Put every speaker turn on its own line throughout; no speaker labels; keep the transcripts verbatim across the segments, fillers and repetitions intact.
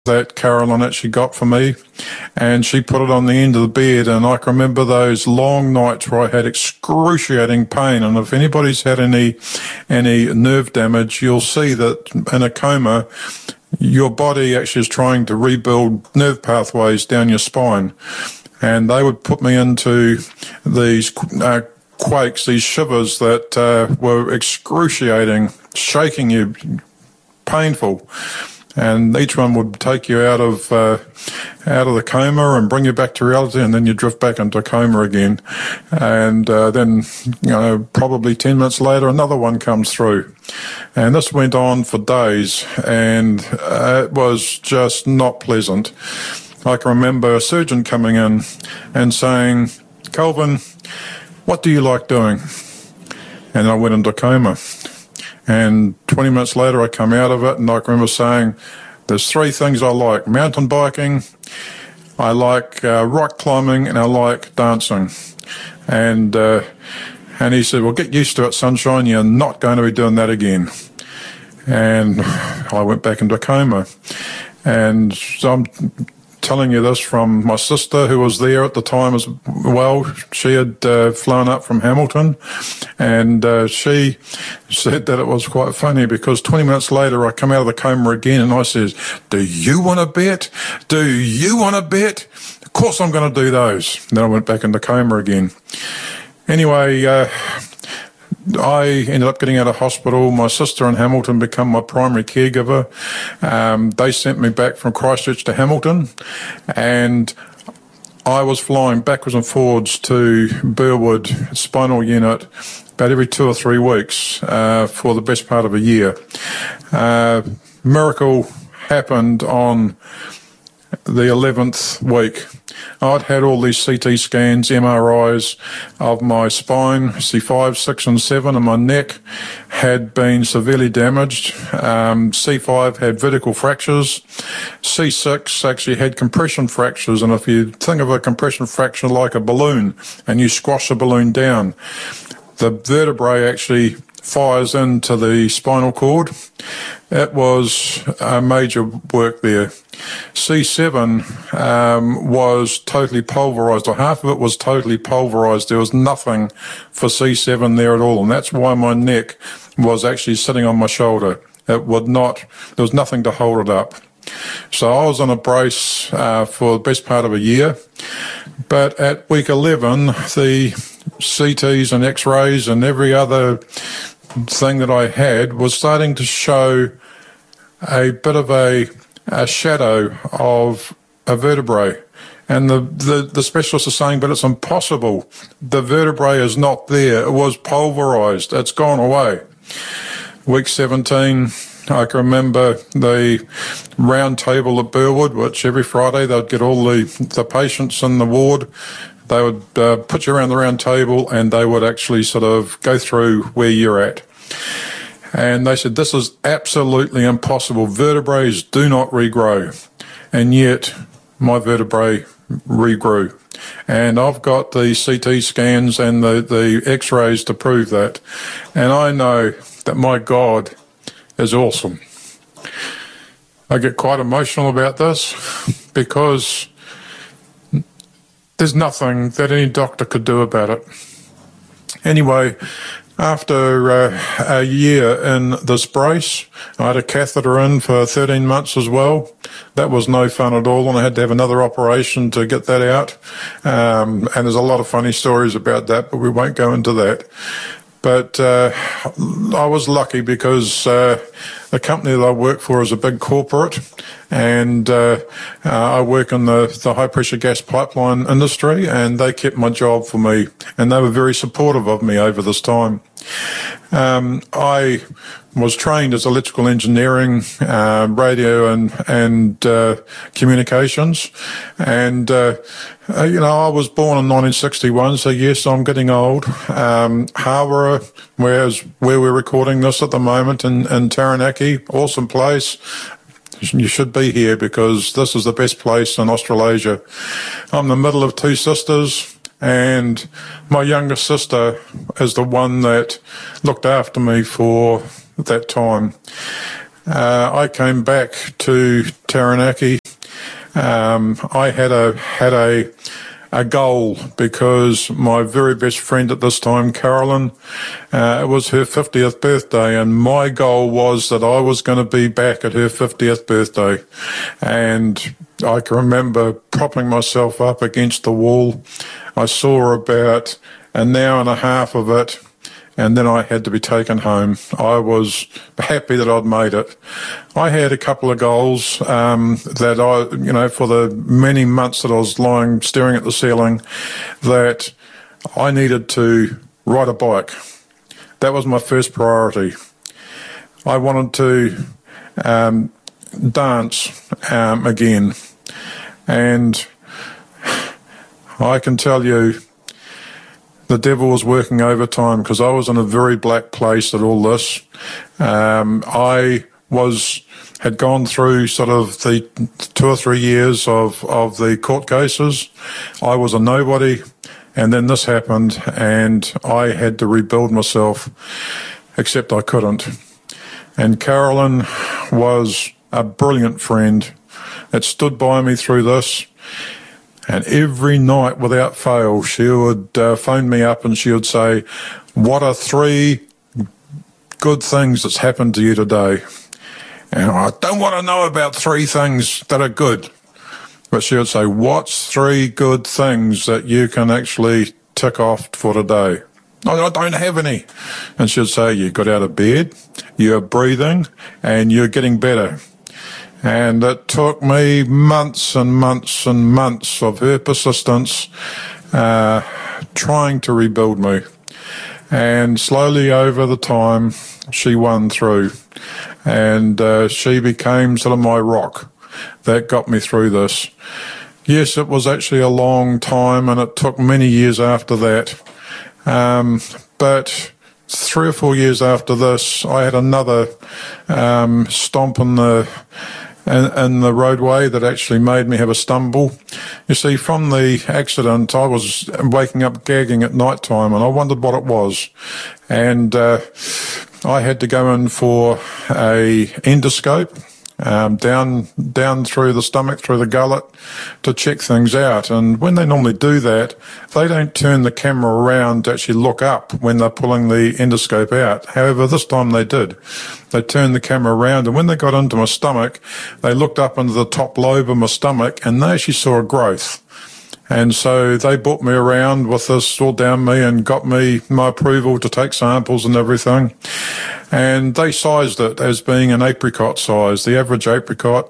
that Carolyn actually got for me, and she put it on the end of the bed, and I can remember those long nights where I had excruciating pain. And if anybody's had any any nerve damage, you'll see that in a coma, your body actually is trying to rebuild nerve pathways down your spine. And they would put me into these uh, quakes, these shivers that uh, were excruciating, shaking you, painful. And each one would take you out of uh, out of the coma and bring you back to reality, and then you drift back into coma again. And uh, then, you know, probably ten minutes later, another one comes through. And this went on for days, and uh, it was just not pleasant. I can remember a surgeon coming in and saying, "Calvin, what do you like doing?" And I went into coma. And twenty minutes later, I come out of it, and I can remember saying, there's three things I like: mountain biking, I like uh, rock climbing, and I like dancing. And uh, and he said, well, get used to it, sunshine. You're not going to be doing that again. And I went back into coma. And so I'm telling you this from my sister, who was there at the time as well. She had uh, flown up from Hamilton, and uh, she said that it was quite funny because twenty minutes later I come out of the coma again, and I says, do you want to bet? Do you want to bet? Of course I'm going to do those. And then I went back into coma again. Anyway, uh, I ended up getting out of hospital. My sister in Hamilton became my primary caregiver. Um, they sent me back from Christchurch to Hamilton, and I was flying backwards and forwards to Burwood Spinal Unit about every two or three weeks uh, for the best part of a year. Uh, miracle happened on the eleventh week. I'd had all these C T scans, M R Is of my spine, C five, six and seven, and my neck had been severely damaged. Um, C five had vertical fractures. C six actually had compression fractures, and if you think of a compression fracture like a balloon and you squash a balloon down, the vertebrae actually fires into the spinal cord. It was a major work there. C seven um, was totally pulverised, or half of it was totally pulverised. There was nothing for C seven there at all, and that's why my neck was actually sitting on my shoulder. It would not, there was nothing to hold it up. So I was on a brace uh, for the best part of a year, but at week eleven, the C Ts and X-rays and every other thing that I had was starting to show a bit of a, a shadow of a vertebrae. And the, the, the specialists are saying, but it's impossible. The vertebrae is not there. It was pulverised. It's gone away. Week seventeen, I can remember the round table at Burwood, which every Friday they'd get all the, the patients in the ward. They would uh, put you around the round table, and they would actually sort of go through where you're at. And they said, this is absolutely impossible. Vertebrae do not regrow. And yet my vertebrae regrew. And I've got the C T scans and the, the X-rays to prove that. And I know that my God is awesome. I get quite emotional about this because there's nothing that any doctor could do about it. Anyway, after uh, a year in this brace, I had a catheter in for thirteen months as well. That was no fun at all, and I had to have another operation to get that out. Um, and there's a lot of funny stories about that, but we won't go into that. But uh, I was lucky because uh, the company that I work for is a big corporate, and uh, uh, I work in the, the high-pressure gas pipeline industry, and they kept my job for me, and they were very supportive of me over this time. Um, I was trained as electrical engineering, uh, radio and, and uh, communications, and uh, uh, you know, I was born in nineteen sixty-one, so yes, I'm getting old. Um, Hawera, where's where we're recording this at the moment, in, in Taranaki, awesome place. You should be here because this is the best place in Australasia. I'm the middle of two sisters, and my youngest sister is the one that looked after me for that time. Uh, I came back to Taranaki, um, I had a had a a goal because my very best friend at this time, Carolyn, uh, it was her fiftieth birthday, and my goal was that I was going to be back at her fiftieth birthday. And I can remember propping myself up against the wall. I saw about an hour and a half of it, and then I had to be taken home. I was happy that I'd made it. I had a couple of goals um, that I, you know, for the many months that I was lying staring at the ceiling, that I needed to ride a bike. That was my first priority. I wanted to um, dance um, again. And I can tell you, the devil was working overtime because I was in a very black place at all this. Um, I was had gone through sort of the two or three years of, of the court cases. I was a nobody, and then this happened, and I had to rebuild myself, except I couldn't. And Carolyn was a brilliant friend that stood by me through this. And every night without fail, she would uh, phone me up and she would say, "What are three good things that's happened to you today?" And I don't want to know about three things that are good. But she would say, "What's three good things that you can actually tick off for today?" "I don't have any." And she would say, "You got out of bed, you're breathing, and you're getting better." And it took me months and months and months of her persistence uh, trying to rebuild me. And slowly over the time, she won through. And uh, she became sort of my rock that got me through this. Yes, it was actually a long time, and it took many years after that. Um, but three or four years after this, I had another um, stomp in the... And, and the roadway that actually made me have a stumble. You see, from the accident, I was waking up gagging at night time, and I wondered what it was. And uh, I had to go in for a endoscope um, down down through the stomach, through the gullet, to check things out. And when they normally do that, they don't turn the camera around to actually look up when they're pulling the endoscope out. However, this time they did. They turned the camera around, and when they got into my stomach, they looked up into the top lobe of my stomach, and they actually saw a growth. And so they brought me around with this all down me and got me my approval to take samples and everything. And they sized it as being an apricot size, the average apricot.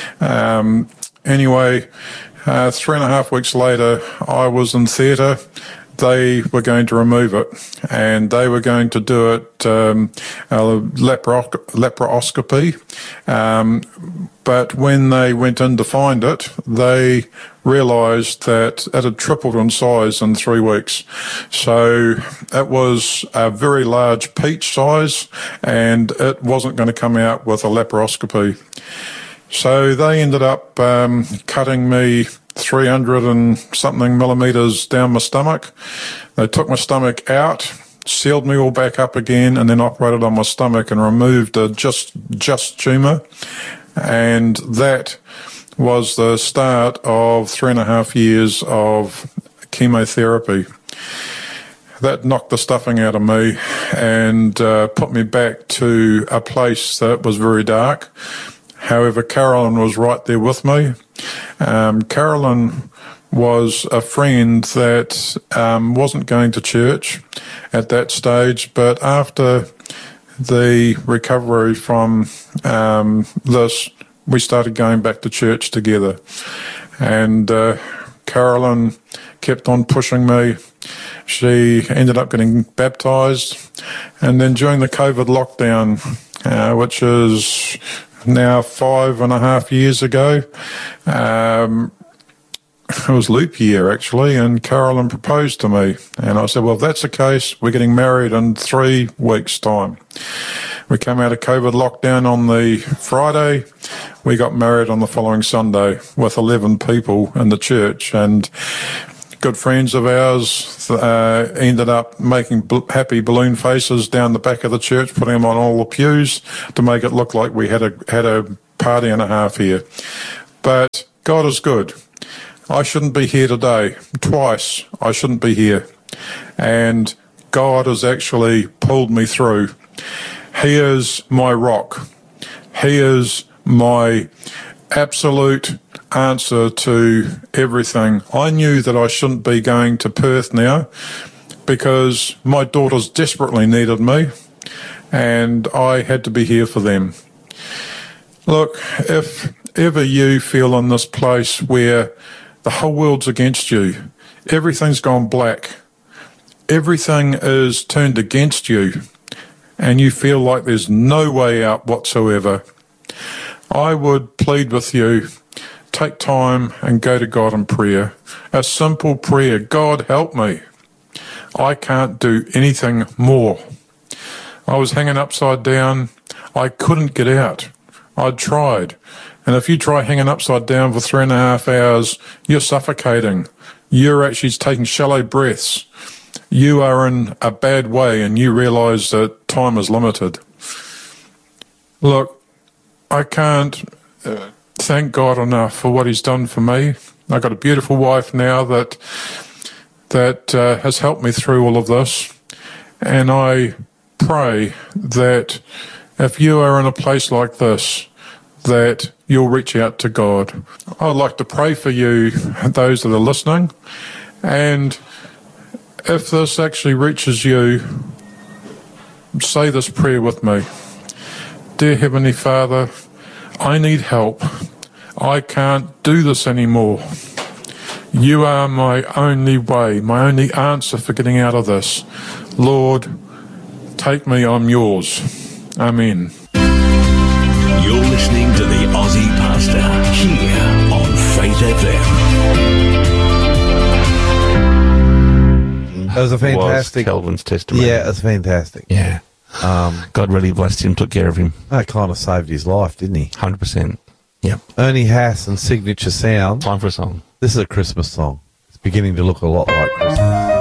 Um, anyway, uh, three and a half weeks later, I was in theatre. They were going to remove it, and they were going to do it um, a lepro- laparoscopy. Um, but when they went in to find it, they realised that it had tripled in size in three weeks. So it was a very large peach size, and it wasn't going to come out with a laparoscopy. So they ended up um, cutting me three hundred and something millimetres down my stomach. They took my stomach out, sealed me all back up again, and then operated on my stomach and removed a just just tumour. And that was the start of three and a half years of chemotherapy. That knocked the stuffing out of me and uh, put me back to a place that was very dark. However, Carolyn was right there with me. Um, Carolyn was a friend that um, wasn't going to church at that stage, but after the recovery from um, this, we started going back to church together. And uh, Carolyn kept on pushing me. She ended up getting baptised. And then during the COVID lockdown, uh, which is now five and a half years ago, um, it was leap year actually, and Carolyn proposed to me. And I said, well, if that's the case, we're getting married in three weeks' time. We came out of COVID lockdown on the Friday. We got married on the following Sunday with eleven people in the church, and good friends of ours uh, ended up making bl- happy balloon faces down the back of the church, putting them on all the pews to make it look like we had a had a party and a half here. But God is good. I shouldn't be here today. Twice I shouldn't be here. And God has actually pulled me through. He is my rock. He is my absolute answer to everything. I knew that I shouldn't be going to Perth now because my daughters desperately needed me and I had to be here for them. Look, if ever you feel in this place where the whole world's against you, everything's gone black, everything is turned against you, and you feel like there's no way out whatsoever, I would plead with you, take time and go to God in prayer. A simple prayer, God help me. I can't do anything more. I was hanging upside down. I couldn't get out. I'd tried. And if you try hanging upside down for three and a half hours, you're suffocating. You're actually taking shallow breaths. You are in a bad way and you realise that time is limited. Look, I can't uh, thank God enough for what he's done for me. I've got a beautiful wife now that that uh, has helped me through all of this. And I pray that if you are in a place like this, that you'll reach out to God. I'd like to pray for you, those that are listening. And if this actually reaches you, say this prayer with me. Dear Heavenly Father, I need help. I can't do this anymore. You are my only way, my only answer for getting out of this. Lord, take me, I'm yours. Amen.
You're listening to the Aussie Pastor here on Faith F M.
That was a fantastic...
Was Kelvin's testimony.
Yeah, it was fantastic.
Yeah.
Um,
God really blessed him, took care of him.
that kind of saved his life, didn't he?
one hundred percent. Yep.
Ernie Haas and Signature Sound.
Time for a song.
This is a Christmas song. It's beginning to look a lot like Christmas.